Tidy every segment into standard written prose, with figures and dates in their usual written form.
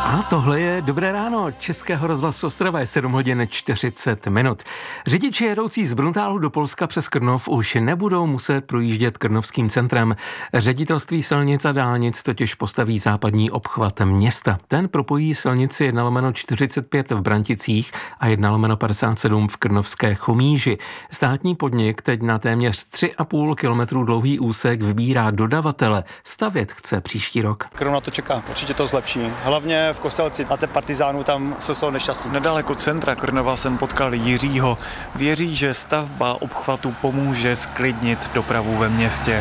A tohle je Dobré ráno Českého rozhlasu Ostrava, je 7 hodin 40 minut. Řidiči jedoucí z Bruntálu do Polska přes Krnov už nebudou muset projíždět krnovským centrem. Ředitelství silnic a dálnic totiž postaví západní obchvat města. Ten propojí silnici 1/45 v Branticích a 1/57 v krnovské Chomíži. Státní podnik teď na téměř 3,5 kilometru dlouhý úsek vybírá dodavatele. Stavět chce příští rok. Krnov na to čeká, určitě to zlepší. Hlavně v Kostelci a partizánů tam jsou z toho nešťastní. Nedaleko centra Krnova jsem potkal Jiřího. Věří, že stavba obchvatu pomůže zklidnit dopravu ve městě.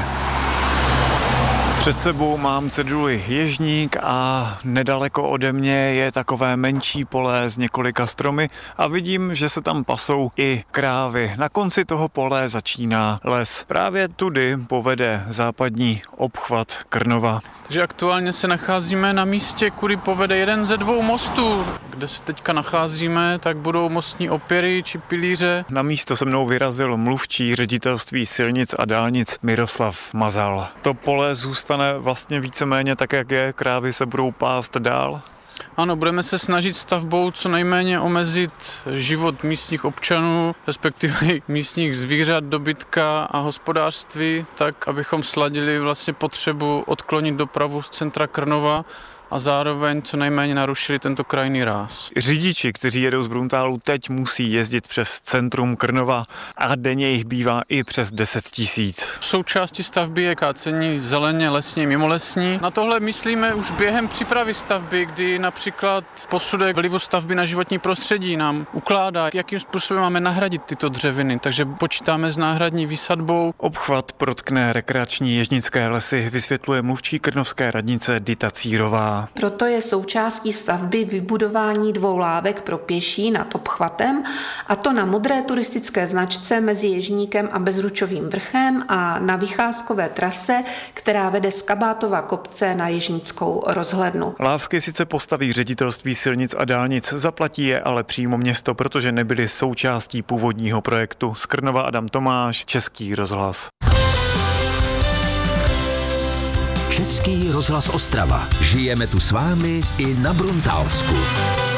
Před sebou mám ceduli Ježník a nedaleko ode mě je takové menší pole s několika stromy a vidím, že se tam pasou i krávy. Na konci toho pole začíná les. Právě tudy povede západní obchvat Krnova. Takže aktuálně se nacházíme na místě, kudy povede jeden ze dvou mostů. Kde se teďka nacházíme, tak budou mostní opěry či pilíře. Na místo se mnou vyrazil mluvčí ředitelství silnic a dálnic Miroslav Mazal. To pole zůstane vlastně víceméně tak, jak je, krávy se budou pást dál. Ano, budeme se snažit stavbou co nejméně omezit život místních občanů, respektive místních zvířat, dobytka a hospodářství, tak abychom sladili vlastně potřebu odklonit dopravu z centra Krnova a zároveň co nejméně narušili tento krajinný ráz. Řidiči, kteří jedou z Bruntálu, teď musí jezdit přes centrum Krnova a denně jich bývá i přes 10 000. Součástí stavby je kácení zeleně, lesně, mimolesní. Na tohle myslíme už během přípravy stavby, kdy například posudek vlivu stavby na životní prostředí nám ukládá, jakým způsobem máme nahradit tyto dřeviny, takže počítáme s náhradní výsadbou. Obchvat protkne rekreační ježnické lesy, vysvětluje mluvčí krnovské radnice Dita Círová. Proto je součástí stavby vybudování 2 lávek pro pěší nad obchvatem, a to na modré turistické značce mezi Ježníkem a Bezručovým vrchem a na vycházkové trase, která vede z Kabátova kopce na Ježnickou rozhlednu. Lávky sice postaví ředitelství silnic a dálnic, zaplatí je ale přímo město, protože nebyly součástí původního projektu. Z Krnova Adam Tomáš, Český rozhlas. Český rozhlas Ostrava. Žijeme tu s vámi i na Bruntálsku.